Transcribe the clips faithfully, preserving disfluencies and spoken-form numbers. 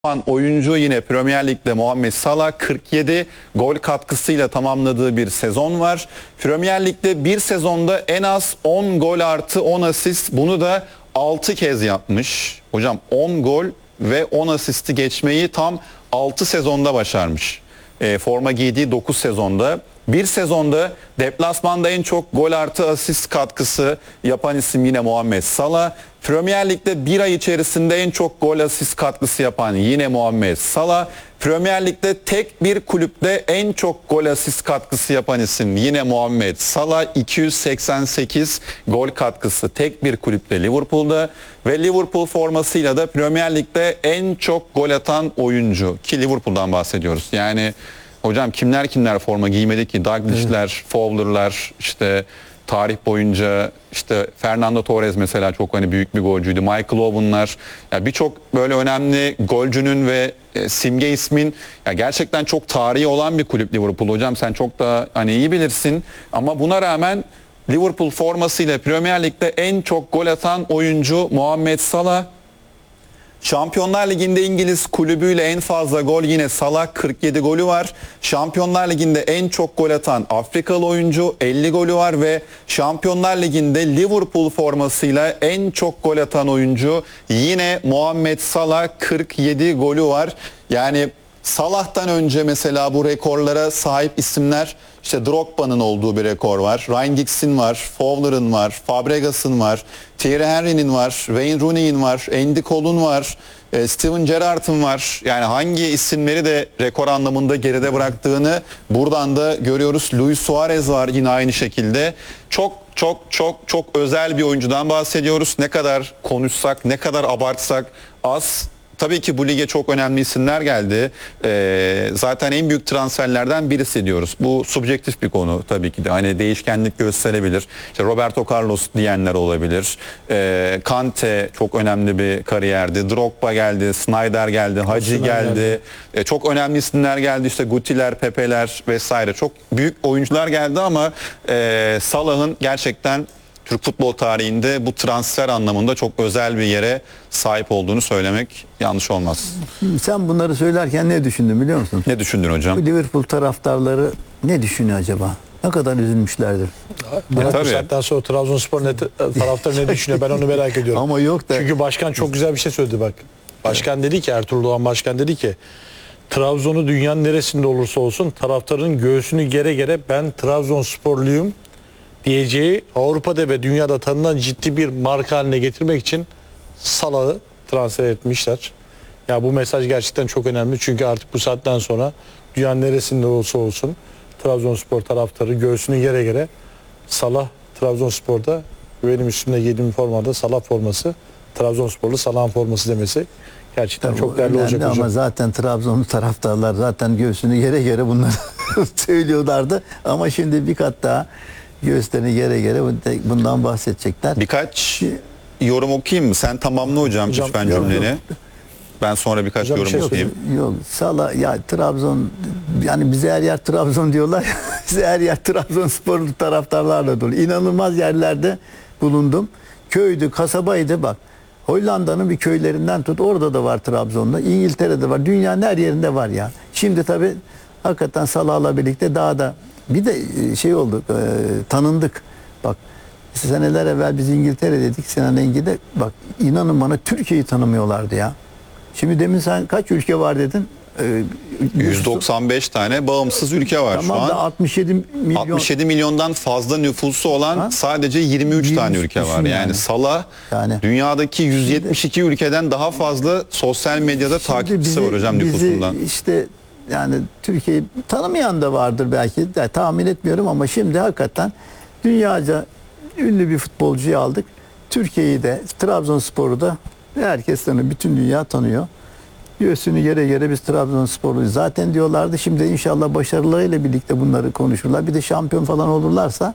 Oyuncu yine Premier Lig'de Muhammed Salah kırk yedi gol katkısıyla tamamladığı bir sezon var. Premier Lig'de bir sezonda en az on gol artı on asist, bunu da altı kez yapmış. Hocam on gol ve on asisti geçmeyi tam altı sezonda başarmış. E, forma giydiği dokuz sezonda. Bir sezonda deplasmanda en çok gol artı asist katkısı yapan isim yine Muhammed Salah. Premier Lig'de bir ay içerisinde en çok gol asist katkısı yapan yine Muhammed Salah. Premier Lig'de tek bir kulüpte en çok gol asist katkısı yapan isim yine Muhammed Salah. iki yüz seksen sekiz gol katkısı tek bir kulüpte, Liverpool'da, ve Liverpool formasıyla da Premier Lig'de en çok gol atan oyuncu, ki Liverpool'dan bahsediyoruz. Yani hocam kimler kimler forma giymedi ki? Dalglish'ler, evet. Fowler'lar, işte tarih boyunca işte Fernando Torres mesela çok hani büyük bir golcüydü. Michael Owen'lar, ya birçok böyle önemli golcünün ve e, simge ismin, ya gerçekten çok tarihi olan bir kulüp Liverpool. Hocam sen çok da hani iyi bilirsin, ama buna rağmen Liverpool formasıyla Premier Lig'de en çok gol atan oyuncu Muhammed Salah. Şampiyonlar Ligi'nde İngiliz kulübüyle en fazla gol yine Salah, kırk yedi golü var. Şampiyonlar Ligi'nde en çok gol atan Afrikalı oyuncu, elli golü var ve Şampiyonlar Ligi'nde Liverpool formasıyla en çok gol atan oyuncu yine Muhammed Salah, kırk yedi golü var. Yani Salah'tan önce mesela bu rekorlara sahip isimler, işte Drogba'nın olduğu bir rekor var. Ryan Giggs'in var, Fowler'ın var, Fabregas'ın var, Thierry Henry'nin var, Wayne Rooney'in var, Andy Cole'un var, Steven Gerrard'ın var. Yani hangi isimleri de rekor anlamında geride bıraktığını buradan da görüyoruz. Luis Suarez var yine aynı şekilde. Çok çok çok çok özel bir oyuncudan bahsediyoruz. Ne kadar konuşsak, ne kadar abartsak az. Tabii ki bu lige çok önemli isimler geldi. Ee, zaten en büyük transferlerden birisi diyoruz. Bu subjektif bir konu tabii ki de. Hani değişkenlik gösterebilir. İşte Roberto Carlos diyenler olabilir. Ee, Kante çok önemli bir kariyerdi. Drogba geldi, Snyder geldi, Hacı geldi. geldi. Ee, çok önemli isimler geldi. İşte Gutiler, Pepe'ler vesaire. Çok büyük oyuncular geldi ama e, Salah'ın gerçekten Türk futbol tarihinde bu transfer anlamında çok özel bir yere sahip olduğunu söylemek yanlış olmaz. Sen bunları söylerken ne düşündün biliyor musun? Ne düşündün hocam? Bu Liverpool taraftarları ne düşünüyor acaba? Ne kadar üzülmüşlerdir. Bana e, bu saatten sonra Trabzonspor ne, taraftarı ne düşünüyor, ben onu merak ediyorum. Ama yok da. Çünkü başkan çok güzel bir şey söyledi bak. Başkan evet. dedi ki, Ertuğrul Doğan Başkan dedi ki, Trabzon'u dünyanın neresinde olursa olsun taraftarın göğsünü gere gere ben Trabzonsporluyum diyeceği, Avrupa'da ve dünyada tanınan ciddi bir marka haline getirmek için Salah'ı transfer etmişler. Ya bu mesaj gerçekten çok önemli, çünkü artık bu saatten sonra dünyanın neresinde olsa olsun Trabzonspor taraftarı göğsünü yere gere Salah Trabzonspor'da, benim üstümde giydiğim formada Salah forması, Trabzonsporlu Salah'ın forması demesi gerçekten tabii çok değerli olacak hocam. Ama zaten Trabzonlu taraftarlar zaten göğsünü yere gere bunları söylüyorlardı, ama şimdi bir kat daha göğüslerini yere gere bundan bahsedecekler. Birkaç yorum okuyayım mı? Sen tamamla hocam, hocam lütfen cümleni. Yok. Ben sonra birkaç hocam yorum şey okuyayım. Yok, yok. Salah ya Trabzon, yani bize her yer Trabzon diyorlar. Bize her yer Trabzonspor taraftarlarla dolu. İnanılmaz yerlerde bulundum. Köydü, kasabaydı bak. Hollanda'nın bir köylerinden tut, orada da var Trabzon'da. İngiltere'de var. Dünyanın her yerinde var ya. Şimdi tabii hakikaten Salah'la birlikte daha da bir de şey oldu, e, tanındık. Bak seneler evvel biz İngiltere dedik, Sinan Engin'de, bak inanın bana Türkiye'yi tanımıyorlardı ya. Şimdi demin sen kaç ülke var dedin? E, yüz doksan beş tane bağımsız ülke var tamam, şu an. altmış yedi milyon. altmış yedi milyondan fazla nüfusu olan ha? sadece yirmi üç tane ülke var. Yani, yani Salah yani, dünyadaki yüz yetmiş iki şimdi, ülkeden daha fazla sosyal medyada takipçisi bizi, var hocam nüfusundan. İşte yani Türkiye'yi tanımayan da vardır belki de, tahmin etmiyorum, ama şimdi hakikaten dünyaca ünlü bir futbolcuyu aldık. Türkiye'yi de, Trabzonspor'u da herkes tanıyor, bütün dünya tanıyor. Göğsünü yere yere biz Trabzonsporluyuz zaten diyorlardı. Şimdi inşallah başarılarıyla birlikte bunları konuşurlar. Bir de şampiyon falan olurlarsa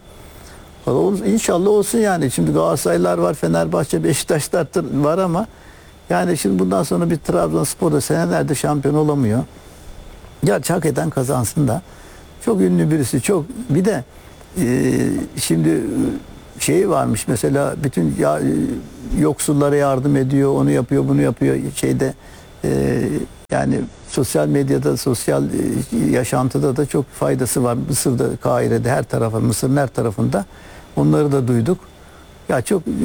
inşallah olsun yani. Şimdi Galatasaraylılar var, Fenerbahçe, Beşiktaşlar var, ama yani şimdi bundan sonra bir Trabzonspor'da senelerde şampiyon olamıyor. Gerçi hak eden kazansın da. Çok ünlü birisi, çok. Bir de e, şimdi şey varmış mesela, bütün ya, yoksullara yardım ediyor, onu yapıyor, bunu yapıyor şeyde. E, Yani sosyal medyada, sosyal e, yaşantıda da çok faydası var. Mısır'da, Kahire'de, her tarafa, Mısır'ın her tarafında onları da duyduk. Ya çok e,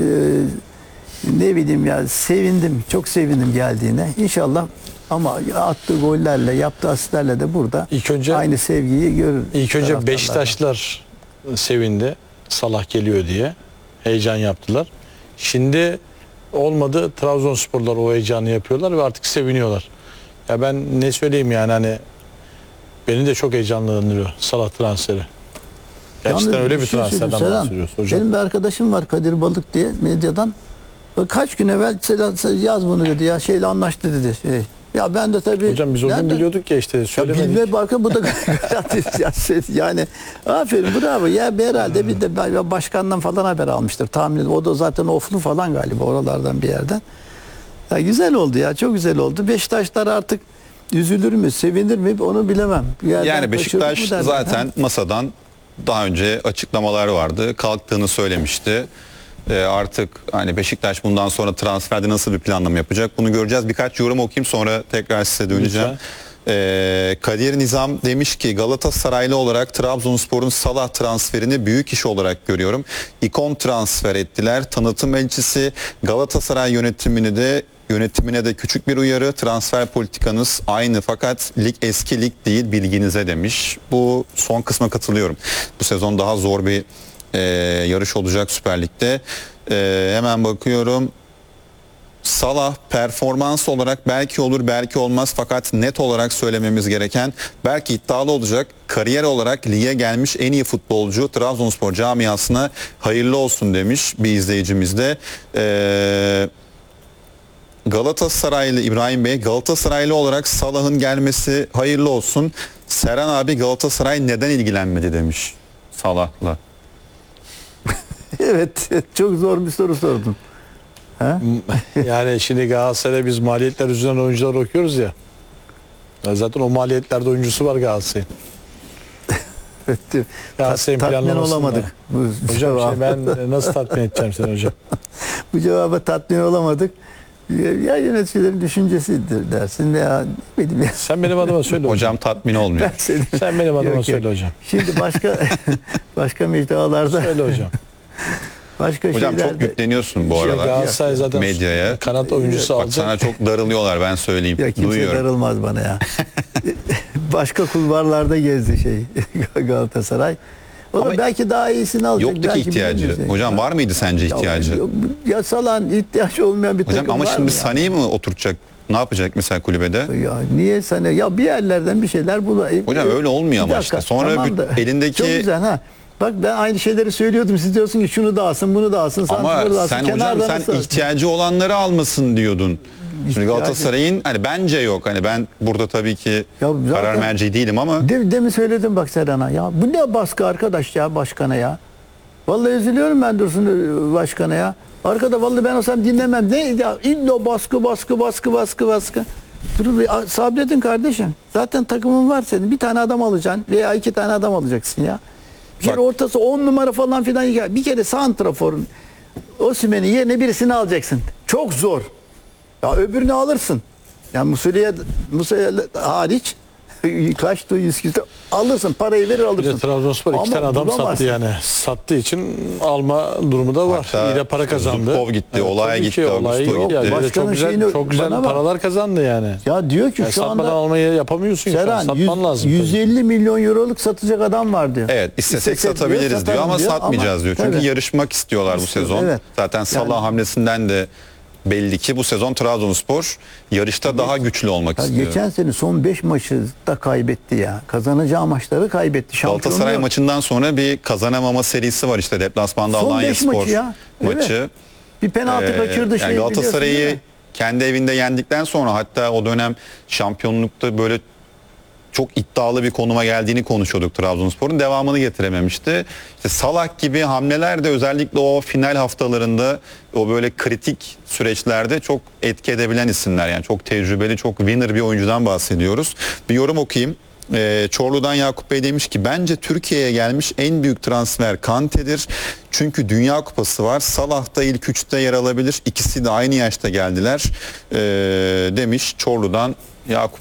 ne bileyim ya, sevindim, çok sevindim geldiğine. İnşallah ama attığı gollerle, yaptığı asistlerle de burada İlk önce aynı sevgiyi görür. İlk önce taraftarlardan. Beşiktaşlar sevindi. Salah geliyor diye. Heyecan yaptılar. Şimdi olmadı. Trabzonsporlar o heyecanı yapıyorlar ve artık seviniyorlar. Ya ben ne söyleyeyim yani, hani beni de çok heyecanlandırıyor Salah transferi. Gerçekten Yalnız öyle bir şey transferden söyleyeyim, Selam, bahsediyoruz hocam. Benim bir arkadaşım var, Kadir Balık diye, medyadan. Kaç gün evvel Selam, yaz bunu dedi ya, şeyle anlaştı dedi. Şey. Ya ben de tabii. Hocam biz o gün nereden- biliyorduk ya, işte Ya söylemedik. bilme bakın, bu da ya şey, yani aferin, bravo ya, bir herhalde bir de başkandan falan haber almıştır tahmin ediyorum. O da zaten oflu falan galiba, oralardan bir yerden. Ya güzel oldu ya, çok güzel oldu. Beşiktaşlar artık üzülür mü, sevinir mi onu bilemem. Bir yerden Yani kaçırdık Beşiktaş mı derler, zaten ha? masadan daha önce açıklamalar vardı. Kalktığını söylemişti. Ee, artık hani Beşiktaş bundan sonra transferde nasıl bir planlama yapacak bunu göreceğiz. Birkaç yorum okuyayım, sonra tekrar size döneceğim. Ee, Kadir Nizam demiş ki, Galatasaraylı olarak Trabzonspor'un Salah transferini büyük iş olarak görüyorum. İkon transfer ettiler. Tanıtım elçisi. Galatasaray yönetimini de Yönetimine de küçük bir uyarı. Transfer politikanız aynı fakat lig eski lig değil, bilginize demiş. Bu son kısma katılıyorum. Bu sezon daha zor bir e, yarış olacak Süper Lig'de. E, hemen bakıyorum. Salah performans olarak belki olur belki olmaz fakat net olarak söylememiz gereken, belki iddialı olacak, kariyer olarak lige gelmiş en iyi futbolcu, Trabzonspor camiasına hayırlı olsun demiş bir izleyicimiz de. Eee Galatasaraylı İbrahim Bey, Galatasaraylı olarak Salah'ın gelmesi hayırlı olsun. Serhan abi, Galatasaray neden ilgilenmedi demiş Salah'la. Evet, çok zor bir soru sordun. Ha? Yani şimdi Galatasaray'da biz maliyetler üzerinden oyuncular okuyoruz ya. Ya zaten o maliyetlerde oyuncusu var Galatasaray'ın. Galatasaray'ın tatmin planlamasında. olamadık. Bu Hocam cevap- şimdi ben nasıl tatmin edeceğim seni hocam? bu cevaba tatmin olamadık. Ya, ya yöneticilerin düşüncesidir dersin veya ne bileyim ya. Sen benim adıma söyle hocam. Hocam tatmin olmuyor. Ben seni- Sen benim adıma Yok, yok. söyle hocam. Şimdi başka başka mecralarda, Söyle hocam. başka Hocam çok şeylerde. yükleniyorsun bu Şey, aralar Galatasaray zaten medyaya. kanat oyuncusu Bak alacak. sana çok darılıyorlar, ben söyleyeyim. Ya kimse Duyuyorum. darılmaz bana ya. Başka kulvarlarda gezdi şey Galatasaray. O da Ama belki daha iyisini alacak. Yoktu ki belki ihtiyacı. bilemiyoruz. Hocam var mıydı sence Ya, ihtiyacı? yok, ya Salah'ın ihtiyaç olmayan bir Hocam takım ama var şimdi mı ya? Sané'yi mi oturtacak? Ne yapacak mesela kulübede? Ya niye sana, ya bir yerlerden bir şeyler bul. Hocam öyle olmuyor Bir ama dakika, işte. Sonra tamam bir- da- elindeki- Çok güzel ha. Bak ben aynı şeyleri söylüyordum. Siz diyorsun ki şunu da alsın, bunu da alsın, Ama santrforu da alsın. sen hocam kenardan sen nasıl alsın? ihtiyacı olanları almasın diyordun. Şimdi İhtiyacı- Galatasaray'ın hani bence yok. Hani ben burada tabii ki Ya zaten- karar merci değilim ama De, demin söyledim bak Serhan'a. Ya bu ne baskı arkadaş ya başkana ya. Vallahi üzülüyorum ben Dursun başkana ya. Arkada vallahi ben olsam dinlemem. Ne ya, illa baskı baskı baskı baskı baskı. Dur bir a- sabredin kardeşim. Zaten takımın var senin. Bir tane adam alacaksın veya iki tane adam alacaksın ya. Bir kere Bak- ortası on numara falan filan. Ya bir kere santraforun Osimhen'in yerine birisini alacaksın. Çok zor. Ya öbürünü alırsın. Ya Muslera'ya Muslera hariç kaçtı yüz küsur alırsın, parayı verir Bir de alırsın. Trabzonspor iki Ama tane adam bulamazsın. sattı yani. Sattığı için alma durumu da var. Hatta İyi de para kazandı. Zubkov gitti, Olaya tabii gitti, ki, Olaya Augusto yok. gitti. Yani Başkanın çok güzel, şeyini çok güzel bana bak. paralar kazandı yani. Ya diyor ki Yani şu satmadan anda almayı yapamıyorsun. Serhan, Serhan satman yüz- lazım. yüz tabii. elli milyon euroluk satacak adam var diyor. evet istesek İstesek satabiliriz diyor, satarım ama satmayacağız diyor. Çünkü tabii. yarışmak istiyorlar bu İstiyor, sezon. evet. Zaten Salah Yani- hamlesinden de belli ki bu sezon Trabzonspor yarışta daha güçlü olmak Ya istiyor. geçen sene son beş maçı da kaybetti ya. Kazanacağı maçları kaybetti. Şampiyonluğu Galatasaray yok. maçından sonra bir kazanamama serisi var işte, deplasmanda Son Alanya beş Spor maçı ya. Evet. maçı. Bir penaltı Ee, kaçırdı şey yani Galatasaray'ı biliyorsun değil mi? kendi evinde yendikten sonra, hatta o dönem şampiyonlukta böyle çok iddialı bir konuma geldiğini konuşuyorduk Trabzonspor'un. Devamını getirememişti. İşte Salah gibi hamleler de özellikle o final haftalarında, o böyle kritik süreçlerde çok etki edebilen isimler. Yani çok tecrübeli, çok winner bir oyuncudan bahsediyoruz. Bir yorum okuyayım. Ee, Çorlu'dan Yakup Bey demiş ki, bence Türkiye'ye gelmiş en büyük transfer Kante'dir. Çünkü Dünya Kupası var. Salah da ilk üçte yer alabilir. İkisi de aynı yaşta geldiler. Ee, demiş Çorlu'dan Yakup